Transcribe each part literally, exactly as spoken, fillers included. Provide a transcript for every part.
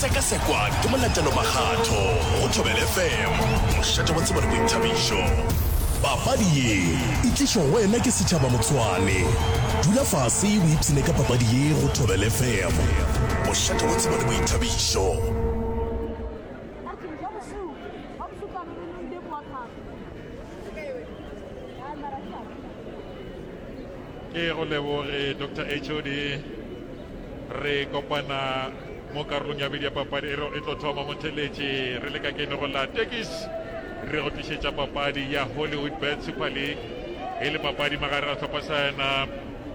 seka-sekwa ke molatelo makgatho go Thobela F M mošate wa tsebo le boithabišo. Papadi ye e tlišwa wena ke setšhaba Motshwane. Dula fase o ipsene ka papadi ye go Thobela F M mošate wa tsebo le boithabišo. Ke go leboge Doctor H O D re kopana mo karolong ya bedi ya papadi e tlo thoma motheletše re le ka kene go la tekis re go tlišetša papadi ya Hollywood Bet Super League e le papadi magare ga tlhopha sana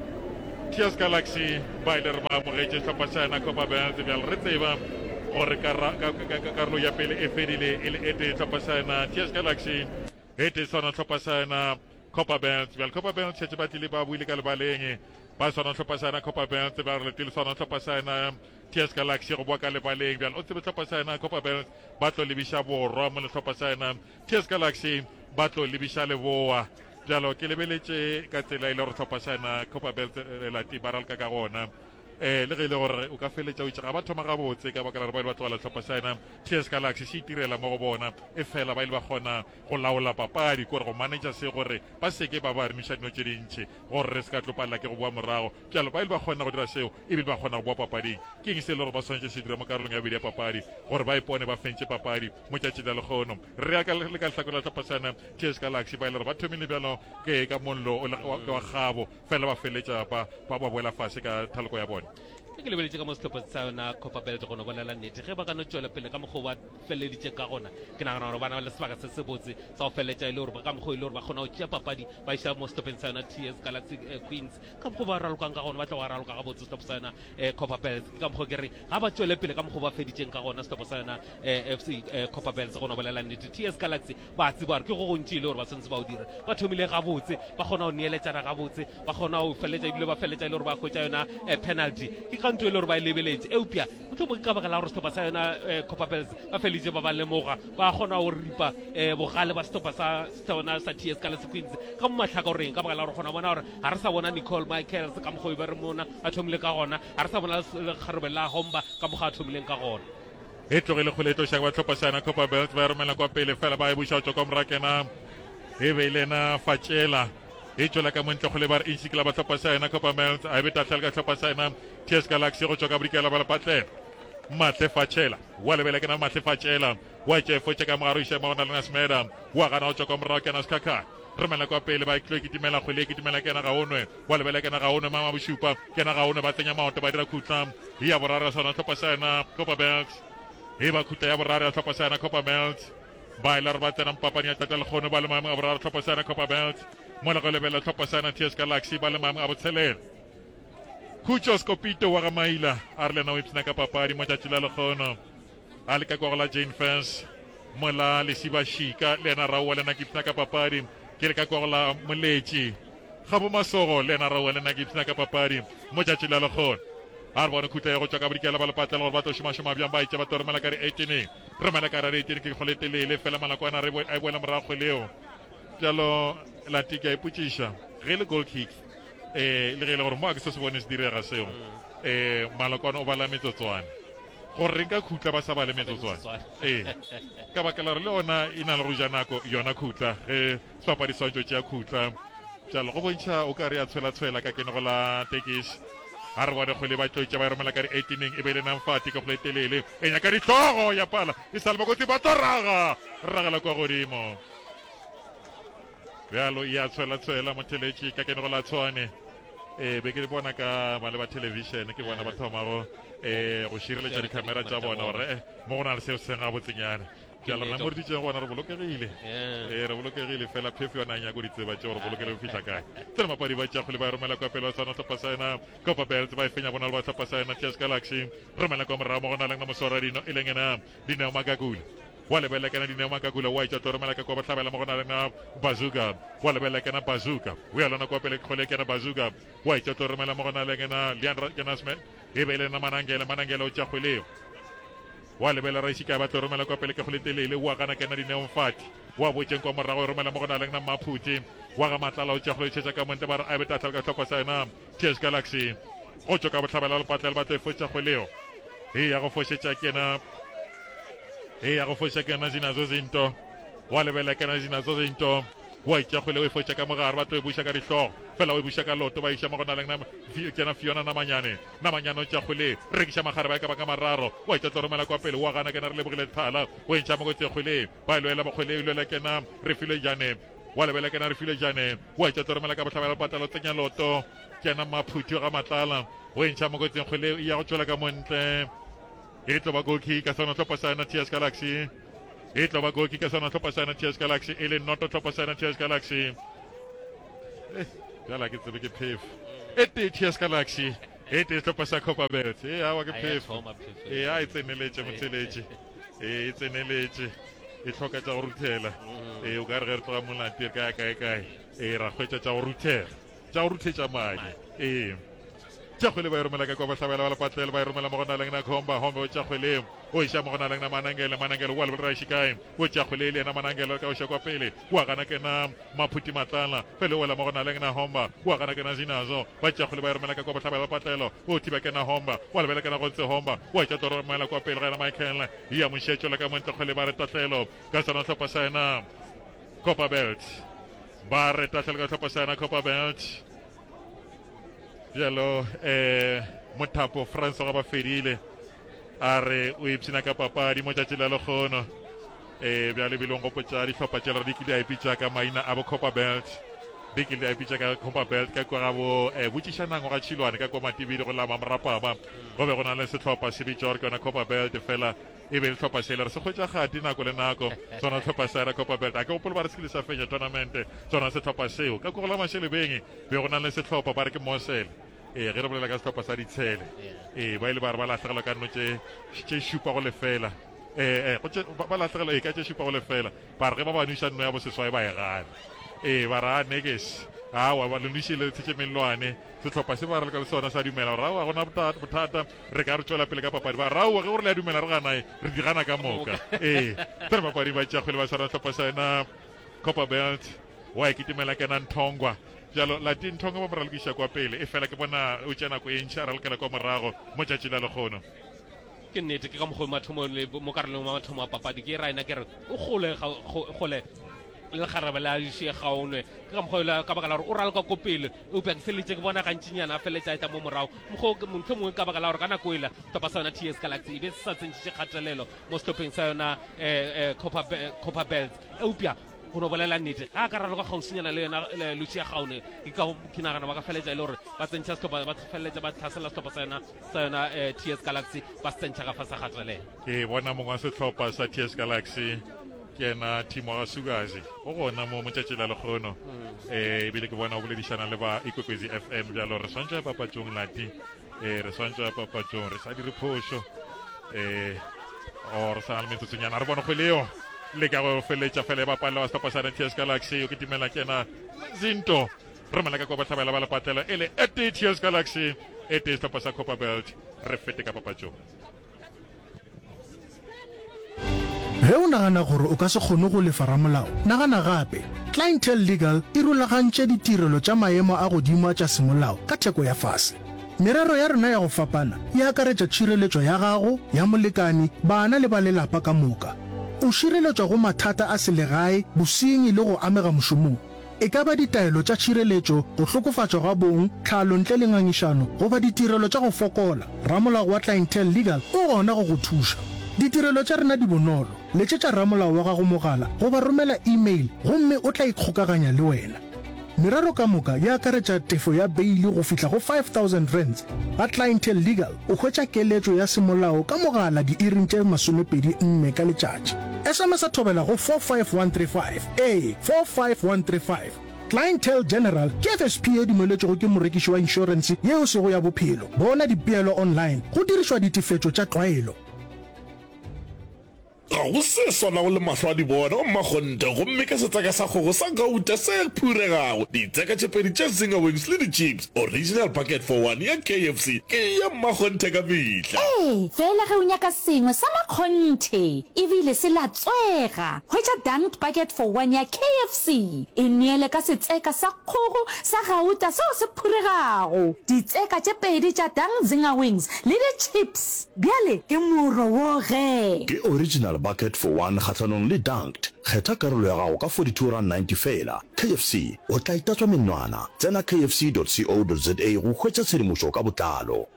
T S Galaxy ba ile re ba amogetše tlhopha sana Copa Belt bjale re tseba gore karolo ya pele e fedile e le ete tlhopha sana T S Galaxy ete sona tlhopha sana Copa Belt bjale Copa Belt tšhetše ba tlile ba buile ka lebaleng ba sona tlhopha sana Copa Belt ba re tile sona tlhopha sana T S Galaxy go bua ka lebaleng bjale o tsebe tlhopha sana Copa Belt ba tlo lebiša borwa mo le tlhopha sana T S Galaxy ba tlo lebiša leboa bjalo ke lebeletše ka tsela ile gore tlhopha sana Copa Belt lati ba ralka ka gona eh le ge ile gore o ka feletša o itse ga ba thoma gabotse ka baka la re ba ile ba tlogela tlhopha sana T S Galaxy se itirela mo go bona e fela ba ile ba kgona go laola papadi kore go manager se gore ba seke ba ba remiša dino tše dintšhi gore re se ka tlopalela ke go bua morago bjalo ba ile ba kgona go dira seo ebile ba kgona go bua papading ke eng se le gore ba swantše se dira mo karolong ya bedi ya papadi gore ba ipone ba fentše papadi mo tšatši la lekgono re ka le ka lehlako la tlhopha sana T S Galaxy ba ile gore ba thomile bjalo ke ka mollo wa gabo fela ba feletša ba ba boela fase ka thaloko ya bona ke lebeletse ka mo setlhopha sa yona Copa Belt go no bolela nnete ge ba ka no tšwela pele ka mokgwa ba feleditše ka gona ke nagana gore bana le sebaka se se botse sa go feletša e le gore ba ka mokgwa e le gore ba kgona go tšea papadi ba iša mo setlhopheng sa yona T S Galaxy Queens ka mokgwa ba ralokang ka gona ba tla go raloka ga botse setlhopha sa yona Copa Belt ka mokgwa ke re ga ba tšwele pele ka mokgwa ba feditšeng ka gona setlhopha sa yona F C Copa Belt go no bolela nnete T S Galaxy ba tseba gore ke go gontši e le gore ba tshwanetse ba o dira ba thomile ga botse ba kgona go neeletšana ga botse ba kgona go feletša ebile ba feletša e le gore ba khwetša yona penalty ke ka ntho e le gore ba e lebeletse eupša o tlo mo ka baka la gore setlhopha sa yona Copa Belt ba felitše ba ba lemoga ba kgona go ripa bogale ba setlhopha sa sona sa T S Galaxy Queens ka mo matlhaka goreng ka baka la gore kgona bona gore ga re sa bona Nicole Michaels ka mokgwa ba re mona a thomile ka gona ga re sa bona lekgarebe la Homba ka mokgwa a thomileng ka gona e tlogile go letošaka ba tlhopha sana Copa Belt ba romela kwa pele fela ba e buša go tswa kwa morakena e be lena Fatšela e tšwela ka montle go le ba re itšhikela ba tlhopha sana Copa Belt a be tatlhela ka tlhopha sana T S Galaxy go tswa ka bodikela ba lepatlela Matle Fatšela wa lebele ke na Matle Fatšela wa tšefo tše ka mogare iša mo gona le Nasmeda wa gana go tswa kwa morago kena Skaka remela kwa pele ba iklo ke timela go le ke timela kena ga onwe wa lebele kena ga onwe mama bošupa kena ga onwe ba tsenya maoto ba dira khutla ya borara sona tlhopha sana Copa Belt e ba khutla ya borara tlhopha sana Copa Belt ba ile re ba tsena mpapanya tla le gone ba le mama a borara tlhopha sana Copa Belt mo le go lebela tlhopha sana T S Galaxy ba le mama a botshelela Kuchos Kopito wa Gamaila a re lena o ipsena ka papadi mo tšatši la lekgono a le ka kwa go la Jane Fence mo la Lesiba Shika le ena raoa lena ke ipsena ka papadi ke le ka kwa go la Moletši ga bo Masogo le ena raoa lena ke ipsena ka papadi mo tšatši la lekgono a re bone khutla ya go tšwa ka bodikela ba lepatlela gore ba tlo šomašoma bjang ba itše ba to remela ka re eighteen remela ka ra re eighteen ke go letelele fela malakwana a e boela morago leo bjalo latika e ipotšiša ge le goal kicks eh le ge le gore mo a ke se se bone se direga seo eh malakwana o bala metsotswana gore re ka khutla ba sa bale metsotswana eh ka baka la re le ona e na le go ja nako yona khutla ge sepapadi swantšo tšea khutla jalo go bontšha o ka re a tshwela-tshwela ka kene go la tekisi ga re bone kgwele ba tloitša ba e romela ka re eighteeneng e be le namfati ka go le telele e nyaka ditlogo ya pala e sa le bakotsi ba toraga ragela kwa godimo bjalo e a tshwela-tshwela motheletši ka kene go la Tshwane eh be ke le bona ka ba le ba television ke bona ba thomago eh go šireletša dikamera tša bona gore mo go na le seo se ga botsenyana bjalo nna mo re ditšeng gona re bolokegile eh re bolokegile fela phefo yona nya go ditseba tše gore bolokele go fitlha kae tsena mapadi ba tša kgole ba romela kwa pele wa sana tlhopha sana Copa Belt ba e fenya bona le ba tlhopha sana T S Galaxy romela kwa morago mo go na leng na mosora dino e leng ena Dineo Magagula wa lebele kana Dineo Magagula wa itša to romela ka kwa ba tlhabela mo go na leng na Bazooka wa lebele kana Bazooka o ya lona kwa pele kgole kana Bazooka wa itša to romela mo go na leng na Leandra Kenasme e be le na Manangela Manangela o tša kgoleo wa lebela ra isika ba tlo romela kwa pele ke go letelele wa kana kena Dineo Mfati wa botseng kwa morago romela mo go na leng na Maphuti wa ga matlala o tša go letšetša ka monte ba re a be tatla ka tlhopha sa yena T S Galaxy go tswa ka botlhabela le patlela ba tlo e fotša kgoleo e ya go foshetša kena e ya go fosha kena zinazo zinto wa lebela kena zinazo zinto wa itša kgwele o e fosha ka mogare ba to e buša ka dihlogo fela o e buša ka loto ba iša mo go na leng kena Fiona Namanyane Namanyane o tša kgwele rekiša magare ba ka ba ka mararo wa itša tlo romela kwa pele wa gana kena re lebogile thala o e ntšha mo go tse kgwele ba e loela bakgwele e loela kena re file jane wa lebela kena re file jane wa itša tlo romela ka botlhabela patalo tsenya loto kena maphuthi ga matlala o e ntšha mo go tseng kgwele e ya go tšwela ka montle e tlo ba goal kick ka sona tlhopha sana T S Galaxy e tlo ba goal kick ka sona tlhopha sana T S Galaxy e le noto tlhopha sana T S Galaxy jala ke tsebe ke phef e te T S Galaxy e te tlhopha sa Copa Belt e a wa ke phef e a e tseneletse motseletse e tseneletse e tlhoka tsa go ruthela e o ka re re tloga molate ka ka ka e ra khwetsa tsa go ruthela tsa go ruthetsa madi e tša kgwele ba e romela ka kwa bahlabela ba lepatlele ba e romela mo go na leng na khomba hombe o tša kgwele o iša mo go na leng na manangele manangele wa lebelera šikae o tša kgwele le yena manangele ka o ša kwa pele wa gana kena maphuti matlala pele o wela mo go na leng na homba wa gana kena zinazo ba tša kgwele ba e romela ka kwa bahlabela ba patlelo o thiba kena homba wa lebela kena go ntse homba wa tša tlo romela kwa pele ga ena Michael ya mošetšo le ka montle kgwele ba re tatlelo ka sona tlhopha sa ena Copa Belt ba re tatlelo ka tlhopha sa ena Copa Belt jalo eh Mothapo France ga ba fedile a re o ipsina ka papadi mo tšatši la lekgono eh bjale bilong go potša dihlopha tšela di kile a ipitša ka maina a bo Copa Belt di kile a ipitša ka Copa Belt ka kwa go eh botšišanango ga tšhilwane ka kwa matibidi go lama morapama go be go na le sehlopha se bitša gore ke yona Copa Belt fela e be sehlopha se le re se hwetša gati nako le nako sona sehlopha sa Copa Belt a ke gopolo ba re se kile sa fenya tournament sona sehlopha seo ka go la mashelebeng be go na le sehlopha ba re ke Mosele e ge re bolela ka sehlopha sa ditshele e ba ile ba re ba latlhegelwa ka nno tše šupa go lefela eh ba latlhegelwa e ka tše šupa go lefela ba re ge ba ba nuša nno ya boseswai ba e gane e ba ra nekes awa ba le nušile tšhekemelwane sehlopha se ba re ka le sona sa dumela gore awa gona bothata re ka re tšwela pele ka papadi ba raowa ge gore le ya dumela re ganae re di gana ka moka e fere papadi ba tšakgwele ba sona sehlopha sa ena Copa Belt wa e kitimela kena Nthongwa jalo la dinthonga ba moralkiša kwa pele e fela ke bona o tšena ko e ntšha ra lekela kwa morago mo tšatši la lekgono ke nnete ke ka mokgwa mathomo le mo karolong wa mathomo a papadi ke raina ke re o gole gole le garabe la diše gaonwe ke ka mokgwa ka baka la gore o ralka ko pele o pea ke feletse ke bona gantšinyana a feletša eta mo morago mokgwa montho mongwe ka baka la gore ka nako ela topa sa yona T S Galaxy e be se sa tsentšitše kgatelelo mo setopeng sa yona Copa Belt eupša go no bolela nnete a ka raloka gausinyana le yona Lucia Gaone ke ka ke nagana ba ka feletša e le gore ba tsentšha setlhopha ba feletša ba tlhasela setlhopha sa yona sa yona T S Galaxy ba se tsentšha ka fa sa gatelela ke bona mongwe wa setlhopha sa T S Galaxy ke ena Timo Sugazi o gona mo motšatši la lekgono eh ebile ke bona o boledišana le ba Ikwekwezi F M bjalo re swantšha papatšong lati eh re swantšha papatšong re sa dire phošo eh o re sa le metsotsonyana re bona kgweleo le ka go feletša fele ba palla wa setlhopha sa T S Galaxy o ke timela kena Zinto romela ka kwa batlhabela ba lepatlela e le ete T S Galaxy ete setlhopha sa Copa Belt re fete ka papatšong ge o nagana gore o ka se kgone go lefa ramolao nagana gape Clientele Legal e rulagantše ditirelo tša maemo a godimo a tša semolao ka theko ya fase merero ya rena ya go fapana e akaretša tšhireletšo ya gago ya molekani bana le ba lelapa ka moka o šireletswa go mathata a selegae bosenyi le go amega mošomong e ka ba ditaelo tša tšhireletšo go hlokofatšwa ga bong tlhalo ntle le ngangišano goba ditirelo tša go fokola ramolao wa Clientele Legal o gona go go thuša ditirelo tša rena di bonolo letšetša ramolao wa gago mogala goba romela email gomme o tla ikgokaganya le wena merero ka moka ya akaretša tefo ya beili go fihla go five thousand rands ga Clientele Legal o hwetša keletšo ya semolao ka mogala diiring tše masomepedi nne ka letšatši S M S a thobela go four five one three five a four five one three five Clientele General ke F S P e dumeletšego ke morekiši wa inšorense yeo sego ya bophelo bona dipeelo online go dirišwa ditefetšo tša tlwaelo ga go se sona go le mahlo a di bona o mmakgonte gomme ke setseka sa kgogo sa gauta se phuregago ditseka tše pedi tše Zinger Wings le di-chips original packet for one ya K F C ke ya mmakgonte ka mehla ee fela ge o nyaka sengwe sa makgonthe ebile se latswega hwetša dunked packet for one ya K F C e neele ka setseka sa kgogo sa gauta seo se phuregago ditseka tše pedi tša dunk Zinger Wings le di-chips bjale ke moro wo ge ke original bucket for one kgatlhanong le dunked kgetha karolo ya gago ka forty-two rand ninety fela K F C o tla itatswa menwana tsena k f c dot co dot za go hwetša tshedimošo ka botlalo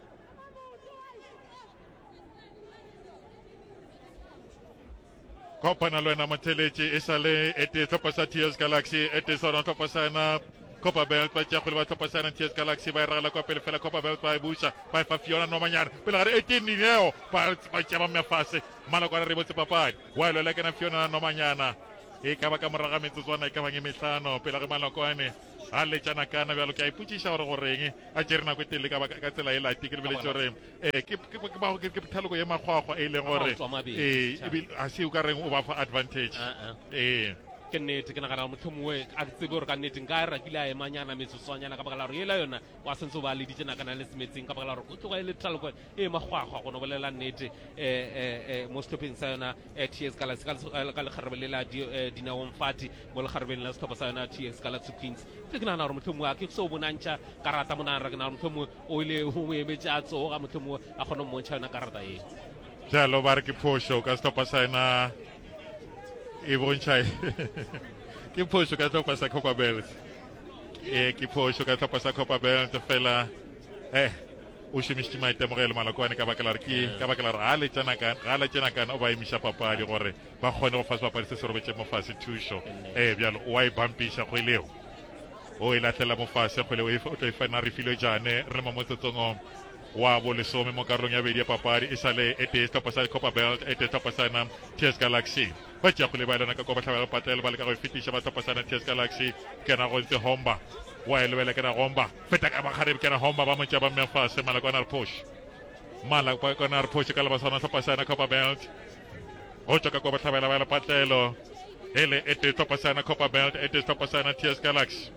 kopana le wena motheletši e sale e te tlhopha sa T S Galaxy e te sona tlhopha sana Copa Belt ba tšea kgole ba tlhopha sana T S Galaxy ba e ragela kwa pele fela Copa Belt ba e buša ba e fa Fiona Nomanyana pele gare eighteen dineo ba tšea ba meafase malakwana re botse papadi wa elela kena Fiona Nomanyana e ka ba ka moraga metsotswana e ka bang e metlhano pele ge malakwane a letšana kana bjalo ke a ipotšiša gore goreng a tšere nako e telele ka tsela e lati ke lebeletse gore ke thaloko ye makgwakgwa e leng gore a se o ka reng o ba fa advantage ee ke nnete ke nagana motlhomoe a ke tsebe gore ka nnete nka e rakile a emanyana metsotswanyana ka baka la gore ela yona wa sentse o ba leditse nakana le semetseng ka baka la gore o tloga e le thaloko e magwagwa go no bolela nnete um mo setlhopheng sa yona T S Galaxy ka lekgarebe le la Dineo Mfati mo lekgarebeng la setlhopha sa yona T S Galaxy Queens ke nagana gore motlhomoe a ke se o bonantšha karata monara ke nagana motlhomoe o ile o mo emetse a tsoga motlhomoe a kgone go mmontšha yona karata e jalo ba re ke phoso ka setlhopha sa yona e bontšha ke phoso ka tlhopha sa Copa Belt e ke phoso ka tlhopha sa Copa Belt fela eh o šomišitše maitemogelo malakwane ka baka la re ke ka baka la re ga letšana kana o ba emiša papadi gore ba kgone go fase papadi se se robetše mo fase thušo eh bjalo o a e bampiša kgweleo o e latlela mo fase kgweleo o tlo e fana refilo jane re le mo motsotsong wa bo lesome mo karolong ya bedi ya papadi e sale e te tlhopha sa Copa Belt e te tlhopha sana T S Galaxy ba tšea kgole ba elana ka ko ba tlhabela patele ba le ka go fetiša ba tlhopha sana T S Galaxy ke na go ntse Homba wa e lebele ke na Homba feta ka bakgare ke na Homba ba mo tšea ba mmefase malakwana re push malakwana re push ka le ba sona tlhopha sana Copa Belt go tšwa ka ko ba tlhabela ba le patlelo ele e te tlhopha sana Copa Belt e te tlhopha sana T S Galaxy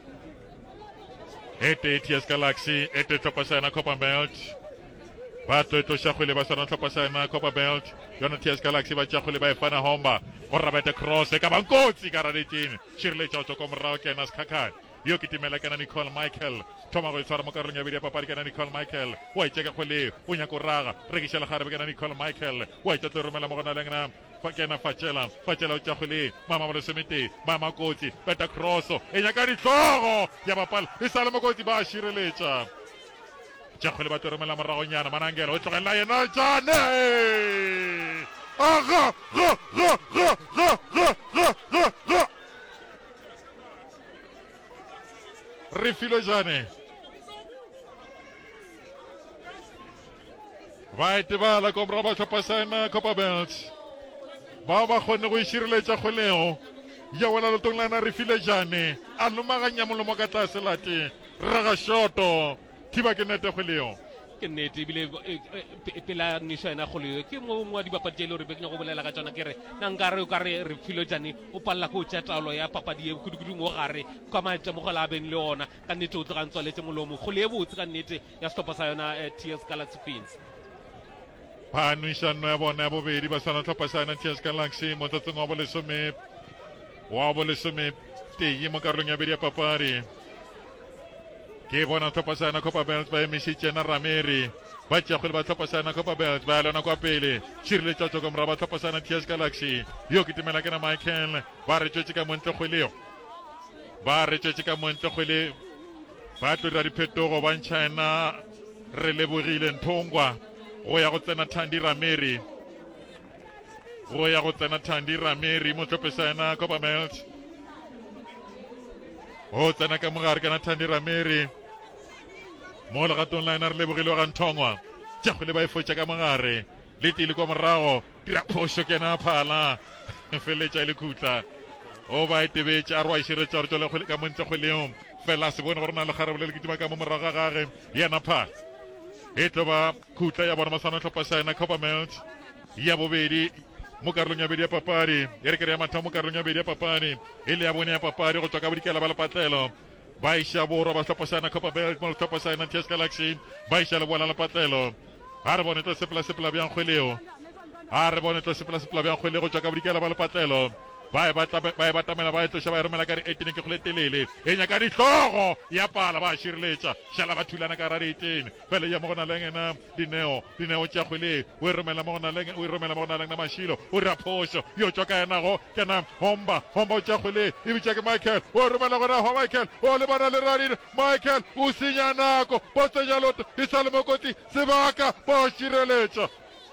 ete T S Galaxy ete tlhopha sana Copa Belt ba tloetloša kgwele ba sona tlhopha sana Copa Belt yona T S Galaxy ba tšea kgwele ba e fana Homba go rabete cross e ka bankotsi ka radetšene šireletša go tswa ko morago kena sekhakane yo ke timela kena Nicole Michael thoma go e tshwara mo karolong ya bedi ya papadi kena Nicole Michael wa e tšeka kgwele o nyaka o raga rekiša legarebe kena Nicole Michael wa e tšatlo romela mo gona lengna kena Fatšela Fatšela o tša kgwele mama mo lesomete mama kotsi beta crosso e nyaka ditlogo ya bapala e sale mo kotsi ba šireletša tša kgwele ba tlo romela moragonyana Manangela o tlogelela yena jane aga ga ga ga ga ga ga ga ga refilo jane ba etebala ko morago ba tlhopha sana Copa Belt ba ba kgonne go e šireletša kgwelego ya wela letong la na refile jane a lomaganya molomo ka tlase late raga shoto thiba ke nete kgwelego ke nnete ebile pela niša ena kgoleo ke mongwe wa dibapadi tše e le gore be ke nyako bolela ka tsona ke re na nkare o ka re re filo jane o palela ko tša taolo ya papadi e kudukudung o gare ka maetemogelo a beng le ona ka nnete o tlogantswaletse molomo kgole e botse ka nnete ya setlhopha sa yona T S Galaxy Queens ba noišano ya bona ya bobedi ba sana tlhopha sa yona T S Galaxy motsatsong wa bolesome wa bolesome tee mo karolong ya bedi ya papadi ke bona tlhopha sa yona Copa Belt ba emišitše na Rameri ba tšea kgwele ba tlhopha sa yona Copa Belt ba lona kwa pele šireletša tswa ko morago ba tlhopha sa yona T S Galaxy yo ke timela ke na Michael ba re tšwetše ka montle kgweleo ba re tšwetše ka montle kgwele ba tlo dira diphetogo ba ntšhaena re lebogile Nthongwa go ya go tsena Thandi Rameri go ya go tsena Thandi Rameri mo tlhophe sa yona Copa Belt o tsena ka mogare kana Thandi Rameri mo legatong la ena re lebogile ga Nthongwa tša kgwele ba e fotša ka mogare le tile kwa morago dira phošo kena phala feletša e le khutla o ba e tebetše a re wa e širetša gore tswele ka montle kgweleng fela a se bone gore na le garebe le le kitima ka mo morago ga gage yena phala e tlo ba khutla ya bona masana tlhopha sa ena Copa Belt ya bobedi mo karolong ya bedi ya papadi e re kere ya matha mo karolong ya bedi ya papadi e le ya bone ya papadi go tswa ka bodikela ba lepatlelo ba isha borwa ba tlhopasana Copperbelt mo tlhopasana T S Galaxy ba isha le bona lepatlelo ha re bone tlo sepela sepela bjang kgweleo ha re bone tlo sepela sepela bjang kgweleo go tswa ka bodikela ba lepatlelo ba e batamela ba e tloša ba e romela ka di eighteen ke kgole telele e nyaka dihlogo ya pala ba šireletša šala ba thulana ka ra di eighteen fele ya mo go na leng ena dineo dineo tša kgwele o e romela mo go na leng o e romela mo go na leng na mašilo o dira phošo yo tswa ka enago ke na homba homba o tša kgwele e bitša ke Michael o e romela gona ho Michael o le bana le radile Michael o senya nako bo tsenya loto e sa le mokoti sebaka ba šireletša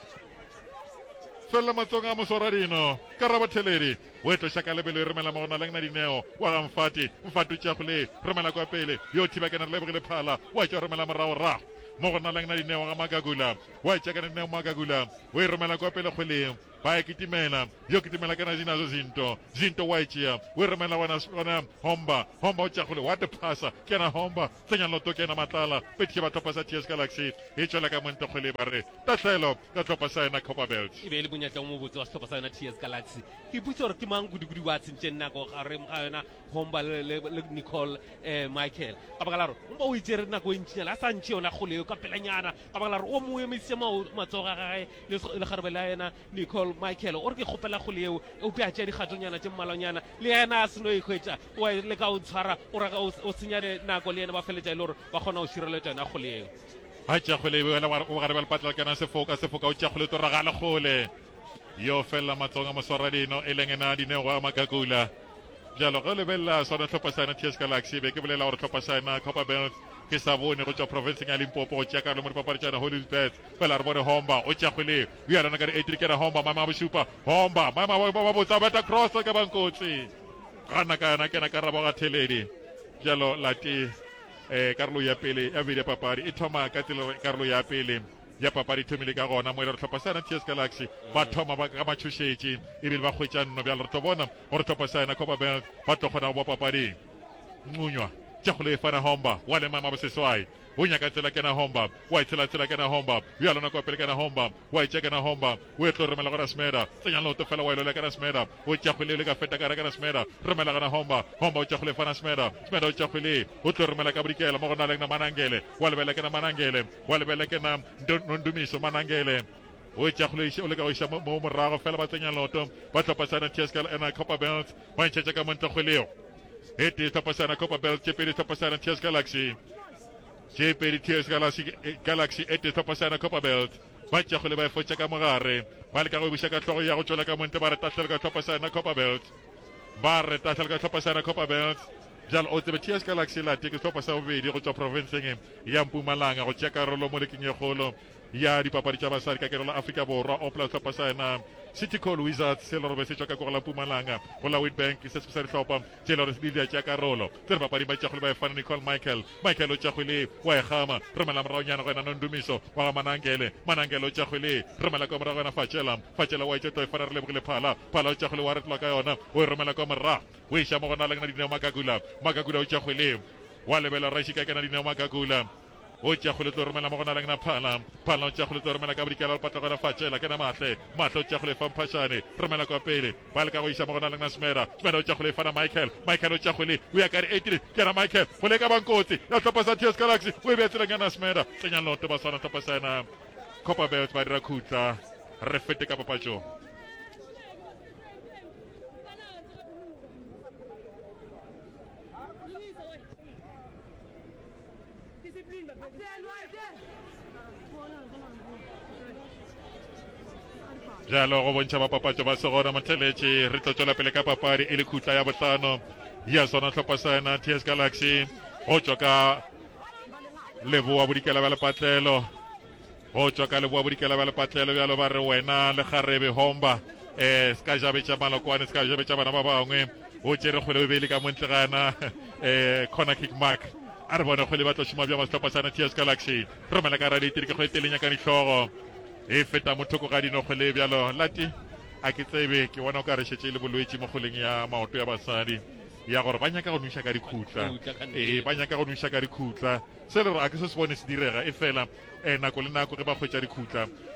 fela matsonga a mosoradino karaba theleri o e tloša ka lebelo e romela mo gona leng na dineo wa ga mfati mfati o tšagole romela kwa pele yo thibakena re lebogile phala wa tša romela moragorago mo gona leng na dineo ga Magagula wa tšakana dineo Magagula o e romela kwa pele kgweleng ba e kitimela yo kitimela kana zinazo zinto zinto wa e tšea o e romela gona homba homba o tšagole wa te phasa kena homba tsenya loto kena matlala petike ba tlhopha sa T S Galaxy e tšwela ka monto kgwele ba re tatlhelo ka tlhopha sa ena Copperbelt e be le monyatla o mo botse wa setlhopha sa yona T S Galaxy ke ipotse gore ke mang kudu-kudu wa tshentšeng nako gare ga yona homba le Nicole um Michael ka baka la gore omba o itsere nako e ntšinyana a sa ntšhe yona kgoleo ka pelanyana ka baka la gore o mo emeise matsogo a gage le garebe la yena Nicole Michael o re ke kgopela kgoleo o pea tšea dikgatonyana tše mmalonyana le yena a seno e khwetša o le ka o tshwara o raka o senyane nako le yena ba feletša e le gore ba kgona go šireletša yona kgoleo ha tšakgole o gare ba lepatlela kana sefoka sefoka o tšakgole to raga le kgole yo fela matsonga mosoradino e leng ena dineo a Magagula jalo go lebelela sona tlhopha sa ena T S Galaxy be ke bolela gore tlhopha sa ena Copperbelt ke sa bone go tswa provinceng ya Limpopo o tšaka le mo dipapadi tšana Hollywood fela re bone homba o tšakgole o yalana ka di eighteen ke na homba mama bosupa homba mama ba botsa beta cross ka bankotsi gana kana kena ka rabo ga theledi jalo lati eh karolo ya pele ya bedi ya papadi e thoma ka tsela karolo ya pele ya papadi thomile ka gona mo e re tlhopha sa ena T S Galaxy ba thoma ba ka matšhošetše e bile ba hwetša nno bjalo re tlo bona gore tlhopha sa ena Copperbelt ba tlo kgona go ba papading ncunywa tšakgolo e fana homba wa le mama boseswai o nyaka tsela kena homba wa e tsela tsela kena homba bja lona kwa pele kena homba wa e tšekena homba o e tlo romela gona smeda tsenya loto fela wa e lola kena smeda o tšakgole le ka feta kare kena smeda romela gona homba homba o tšakgole fana smeda smeda o tšakgole o tlo romela ka bodikela mo gona leng na Manangele wa lebele kena Manangele wa lebele kena Nondumiso Manangele o tšakgole o le ka go iša mo morago fela ba tsenya loto ba tlhopha sa ena T S Copperbelt ba ntšhetša ka montokgweleo e tee tlhopha sa ena Copperbelt tše pedi tlhopha sa ena T S Galaxy tše pedi T S Galaxy e tee tlhopha sa ena Copperbelt ba tšakgole ba e fotša ka mogare ba le ka go buša ka tlogo ya go tšwela ka monte ba re tatlhele ka tlhopha sa ena Copperbelt ba re tatlhele ka tlhopha sa ena Copperbelt jalo o tsebe T S Galaxy late ke tlhopha sa bobedi go tswa provinceng ya Mpumalanga go tšea karolo mo lekeng ye kgolo ya dipapadi tša basadi ka kerelo Afrika Borwa o pla tlhopha sa ena City Call Wizards se le robe se tšwa ka kogela Mpumalanga go la Witbank se se sa dihlopha tše le gore di tša karolo tse re papadi ba tšakgole ba e fana Nicole Michael Michael o tšakgole wa e gama romela moraonyana go ena Nondumiso wa ga Manangele Manangele o tšakgole romela ka morago ena Fatšela Fatšela wa e tšeto e fana re lebogile phala phala o tšakgole wa retloa ka yona o e romela ka morago o iša mo gona lengna dineo Magagula Magagula o tšakgole wa lebela raisi ka kena dineo Magagula o tšakgole tlo romela mo gona leng na phala phala o tšakgole tlo romela ka bodikela le patla gona Fatšela kena matle matle o tšakgole fa mphašane romela kwa pele ba le ka go iša mo gona leng na Smeda Smeda o tšakgole fana Michael Michael o tšakgole o ya ka di eighteen kena Michael go le ka bankotsi ya tlhopha sa T S Galaxy o e bea tseleng ya na Smeda tsenya loto ba swana tlhopha sa ena Copperbelt ba dira khutla re fete ka papatšong jalo go bontšha bapapatšo ba segona motheletše re tlo tšwela pele ka papadi e le khutla ya bohlano ya sona tlhopha sa ena T S Galaxy go tšwa ka leboa bodikela ba lepatlelo go tšwa ka leboa bodikela ba lepatlelo bjalo ba re wena le kgarebe homba um se ka jabetša malokwane se ka jabetša bana ba bangwe o tšere kgwele bobele ka montlegana um corner kick mark a re bone kgwele ba tlo šoma bja masetlhopha sa ena T S Galaxy romela ka raditiri ke kgwele telenya ka dihlogo e feta mothoko ga dinokgwele bjalo lati a ke tsebe ke bona o ka re šetše le bolwetši mo kgoleng ya maoto ya basadi ya gore ba nyaka go nuša ka dikhutla ee ba nyaka go nuša ka dikhutla se le gore a ke se se bone se direga e fela um nako le nako ge ba hwetša dikhutla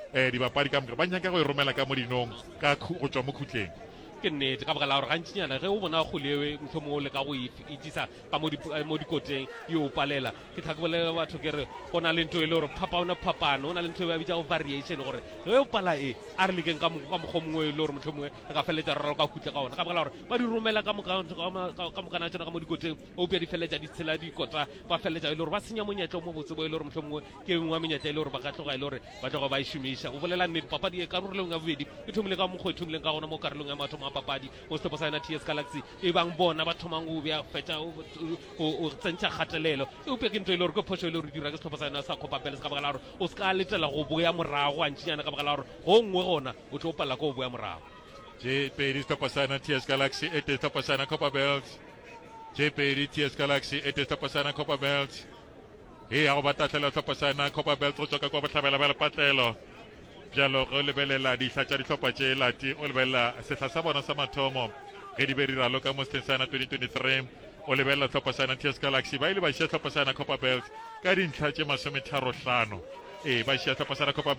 um dibapadi ka moka ba nyaka go e romela ka mo dinong ka khu- go tswa mo khutleng ke nnete ka baka la gore gantsinyana ge o bona golewe motlho mo o le ka go itsisa ka mo di- eh, mo dikoteng yo o palela ke thaka bolela batho ke re go na le ntho e le gore phapano phapano o na le ntho e ba bitsa go variation gore ge o pala e a re lekeng ka mo- ka mokgwa mongwe e le gore motlho mongwe re ka feleletsa re ralo ka khutle ka ona ka baka la gore ba di romela ka moka- ka ma- ka- ka mokana tsona ka mo dikoteng o pia di feleletsa di tshela dikota ba feleletsa e le gore ba senya monyetla o mo botse bo e le gore motlho mongwe ke engwe wa menyetla e le gore ba ka tloga e le gore ba tloga ba e šomiša o bolela nnete papadi e karolong ya bobedi e thomile ka mokgwa e thomileng ka gona mo karolong ya mathomo a papadi mo setepo sa yona T S Galaxy e bang bona ba thomang o bea fetša o- o o tsentša kgatelelo e opia ke ntho e le gore ke phoso e le gore dira ke setlhopha sa yona sa Copa Bells ka baka la gore o se ka letela go boya morago antšinyana ka baka la gore go nngwe gona o tlo o palela ko o boya morago J pedi setlhopha sa yona T S Galaxy e te setlhopha sa yona Copa Belts J pedi T S Galaxy e te setlhopha sa yona Copa Belts e ya go batatlela setlhopha sa yona Copa Belts go tswa ka kwa botlhabela ba lepatlelo bjalo go lebelela dihla tša ditlhopha tše lati o lebelela sehla sa bona sa mathomo ge di be di ralo ka mo setlheng sa yona twenty twenty-three o lebelela setlhopha sa yona T S Galaxy ba ile ba šia setlhopha sa yona Copa Belts ka dintlha tše masometharo hlano ee ba šia setlhopha sa yona Copa